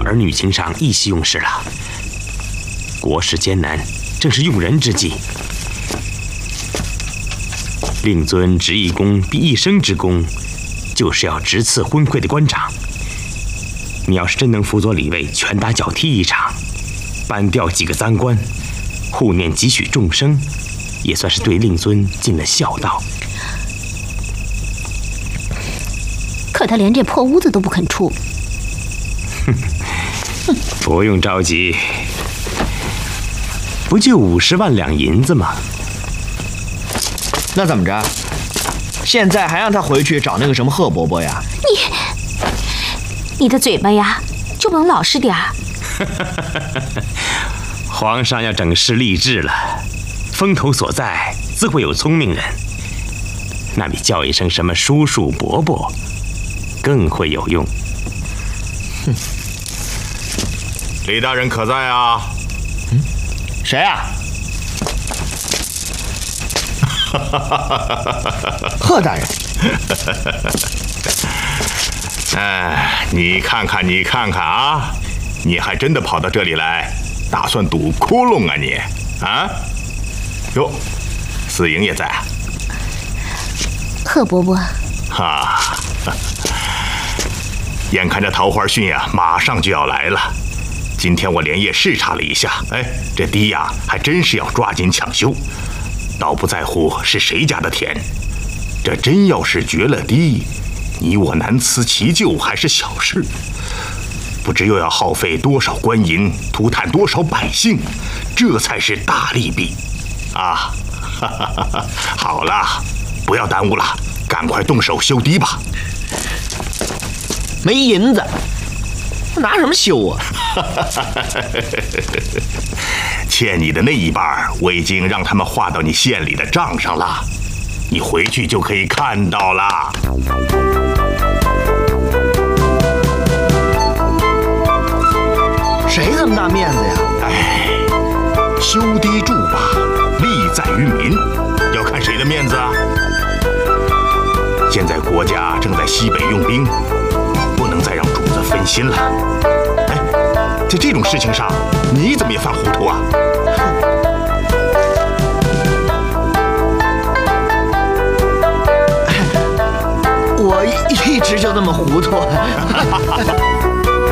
儿女情上意气用事了。国事艰难，正是用人之际。令尊执一功必一生之功，就是要直刺昏聩的官场。你要是真能辅佐李卫拳打脚踢一场，扳掉几个赃官，护念几许众生，也算是对令尊尽了孝道。 可他连这破屋子都不肯出。 不用着急，不就50万两银子吗？ 那怎么着？现在还让他回去找那个什么贺伯伯呀？ 你的嘴巴呀，就不能老实点儿？ 皇上要整事立志了，风头所在，自会有聪明人。那比叫一声什么叔叔伯伯更会有用。 哼， 李大人可在啊？ 谁啊？贺大人。 哎，你看看，你看看啊，你还真的跑到这里来，打算堵窟窿啊你？啊？哟，四营也在。 贺伯伯。 哈，眼看着桃花逊呀，马上就要来了。今天我连夜视察了一下，哎，这堤呀，还真是要抓紧抢修。倒不在乎是谁家的田，这真要是绝了堤，你我难辞其咎还是小事，不知又要耗费多少官银，涂炭多少百姓，这才是大利弊啊！好了，不要耽误了，赶快动手修堤吧。 没银子，拿什么修啊？ 欠你的那一半，我已经让他们划到你县里的账上了，你回去就可以看到了。 谁这么大面子呀？ 哎，修堤筑坝，利在于民，要看谁的面子啊？现在国家正在西北用兵，不能再让主子分心了。哎，在这种事情上，你怎么也犯糊涂啊？ 我一直就那么糊涂。